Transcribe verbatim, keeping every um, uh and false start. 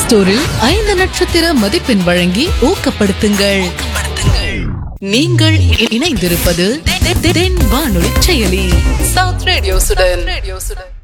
ஸ்டோரில் ஐந்து நட்சத்திர மதிப்பெண் வழங்கி ஊக்கப்படுத்துங்கள். நீங்கள் இணைந்திருப்பது தென் வானொலி செயலி சவுத் ரேடியோசுடன்.